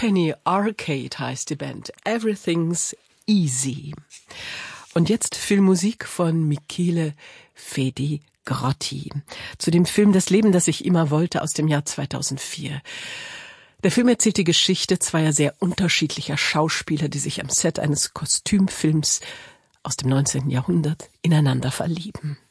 Halfpenny Arcade heißt die Band. Everything's Easy. Und jetzt Filmmusik von Michele Fedi-Grotti zu dem Film Das Leben, das ich immer wollte, aus dem Jahr 2004. Der Film erzählt die Geschichte zweier sehr unterschiedlicher Schauspieler, die sich am Set eines Kostümfilms aus dem 19. Jahrhundert ineinander verlieben.